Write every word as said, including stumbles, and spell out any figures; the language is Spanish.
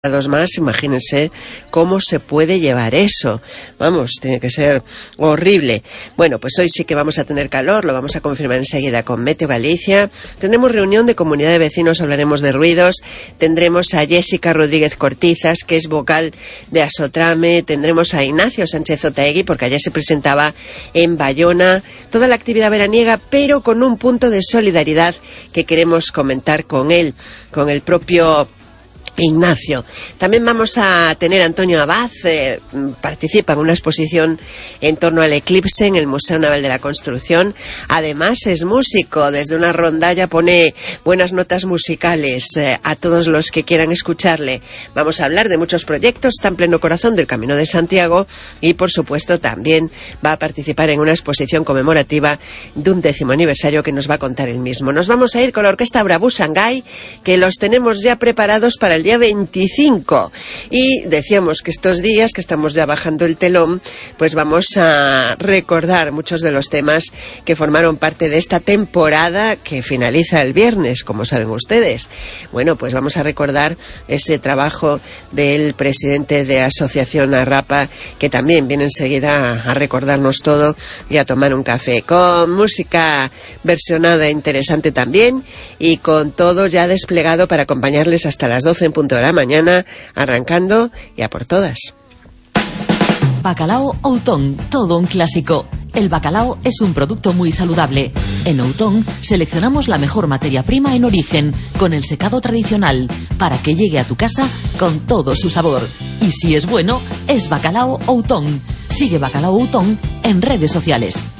más, imagínense cómo se puede llevar eso. Vamos, tiene que ser horrible. Bueno, pues hoy sí que vamos a tener calor, lo vamos a confirmar enseguida con Meteo Galicia. Tendremos reunión de comunidad de vecinos, hablaremos de ruidos. Tendremos a Jessica Rodríguez Cortizas, que es vocal de Asotrame. Tendremos a Ignacio Sánchez Otaegui, porque ayer se presentaba en Bayona. Toda la actividad veraniega, pero con un punto de solidaridad que queremos comentar con él, con el propio Ignacio. También vamos a tener a Antonio Abad, eh, participa en una exposición en torno al eclipse en el Museo Naval de la Construcción. Además es músico, desde una rondalla pone buenas notas musicales eh, a todos los que quieran escucharle. Vamos a hablar de muchos proyectos, está en pleno corazón del Camino de Santiago y por supuesto también va a participar en una exposición conmemorativa de un décimo aniversario que nos va a contar él mismo. Nos vamos a ir con la Orquesta Bravú Shanghái, que los tenemos ya preparados para el día veinticinco, y decíamos que estos días que estamos ya bajando el telón, pues vamos a recordar muchos de los temas que formaron parte de esta temporada que finaliza el viernes, como saben ustedes. Bueno, pues vamos a recordar ese trabajo del presidente de Asociación Arrapa, que también viene enseguida a recordarnos todo y a tomar un café, con música versionada interesante también, y con todo ya desplegado para acompañarles hasta las doce en punto de la mañana, arrancando y a por todas. Bacalao Outón, todo un clásico. El bacalao es un producto muy saludable. En Outón seleccionamos la mejor materia prima en origen, con el secado tradicional, para que llegue a tu casa con todo su sabor. Y si es bueno, es Bacalao Outón. Sigue Bacalao Outón en redes sociales.